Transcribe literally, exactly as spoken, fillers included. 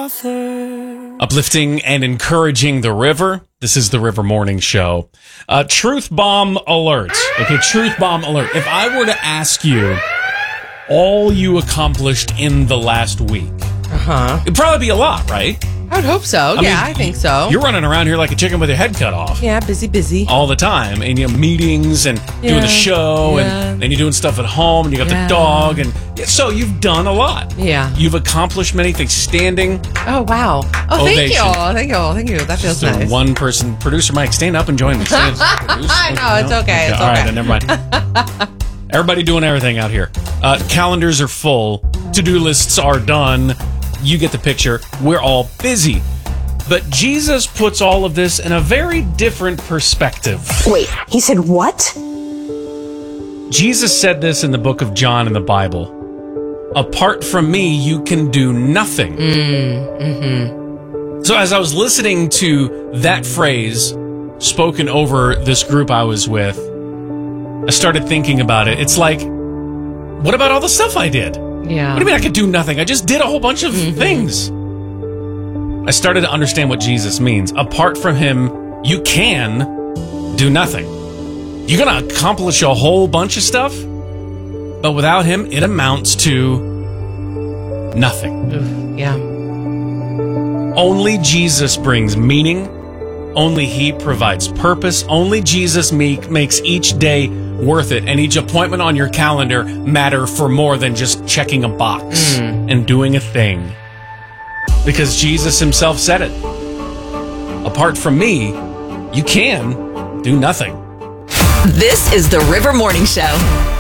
author. Uplifting and encouraging the river. This is the River Morning Show. Uh, truth bomb alert. Okay, truth bomb alert. If I were to ask you all you accomplished in the last week, Uh-huh. it'd probably be a lot, right? I would hope so. I yeah, mean, I think so. You're running around here like a chicken with your head cut off. Yeah, busy, busy. All the time. And you have meetings and Yeah, doing the show yeah. and then you're doing stuff at home and you got Yeah. the dog. And yeah, so you've done a lot. Yeah. You've accomplished many things. Standing. Oh, wow. Oh, thank Ovation. you. Thank you. Thank you. That feels So nice. one person, producer Mike, stand up and join me. Stand, I know, it's okay. It's All right, okay. then never mind. Everybody doing everything out here. Uh, calendars are full. To-do lists are done. You get the picture. We're all busy. But Jesus puts all of this in a very different perspective. Wait, he said what? Jesus said this in the book of John in the Bible. Apart from me, you can do nothing. Mm, mm-hmm. So as I was listening to that phrase spoken over this group I was with, I started thinking about it. It's like, what about all the stuff I did? Yeah. What do you mean I could do nothing? I just did a whole bunch of Mm-hmm. things. I started to understand what Jesus means. Apart from him, you can do nothing. You're going to accomplish a whole bunch of stuff, but without him, it amounts to nothing. Oof, yeah. Only Jesus brings meaning. Only he provides purpose. Only Jesus make, makes each day worth it and each appointment on your calendar matter for more than just checking a box and doing a thing. Because Jesus himself said it. Apart from me, you can do nothing. This is the River Morning Show.